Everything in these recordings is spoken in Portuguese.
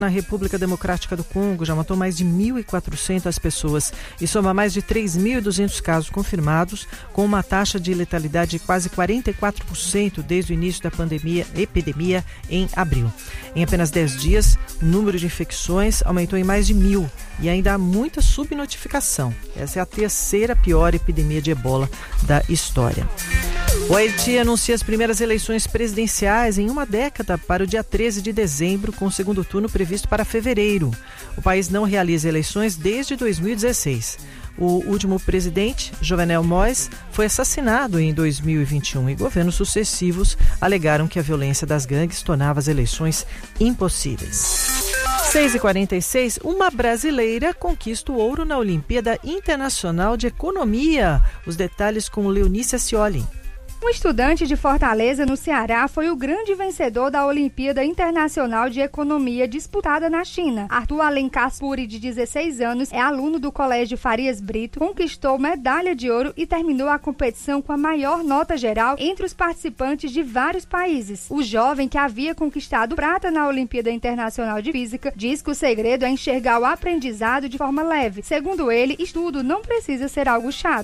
Na República Democrática do Congo já matou mais de 1.400 pessoas e soma mais de 3.200 casos confirmados, com uma taxa de letalidade de quase 44% desde o início da epidemia em abril. Em apenas 10 dias, o número de infecções aumentou em mais de 1.000 e ainda há muita subnotificação. Essa é a terceira pior epidemia de ebola da história. O Haiti anuncia as primeiras eleições presidenciais em uma década para o dia 13 de dezembro, com o segundo turno previsto para fevereiro. O país não realiza eleições desde 2016. O último presidente, Jovenel Moïse, foi assassinado em 2021 e governos sucessivos alegaram que a violência das gangues tornava as eleições impossíveis. 6h46, uma brasileira conquista o ouro na Olimpíada Internacional de Economia. Os detalhes com Leonícia Scioli. Um estudante de Fortaleza, no Ceará, foi o grande vencedor da Olimpíada Internacional de Economia disputada na China. Arthur Alencar Puri, de 16 anos, é aluno do Colégio Farias Brito, conquistou medalha de ouro e terminou a competição com a maior nota geral entre os participantes de vários países. O jovem, que havia conquistado prata na Olimpíada Internacional de Física, diz que o segredo é enxergar o aprendizado de forma leve. Segundo ele, estudo não precisa ser algo chato.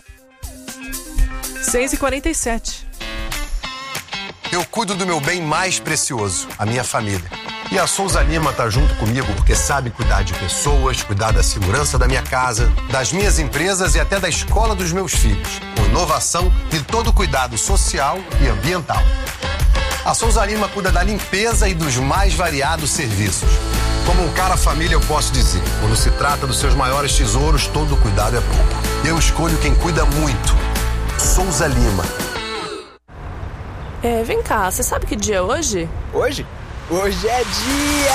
6h47. Eu cuido do meu bem mais precioso, a minha família. E a Souza Lima tá junto comigo porque sabe cuidar de pessoas, cuidar da segurança da minha casa, das minhas empresas e até da escola dos meus filhos, com inovação e todo cuidado social e ambiental. A Souza Lima cuida da limpeza e dos mais variados serviços. Como um cara família, eu posso dizer, quando se trata dos seus maiores tesouros, todo cuidado é pouco. Eu escolho quem cuida muito. Souza Lima. Vem cá, você sabe que dia é hoje? Hoje? Hoje é dia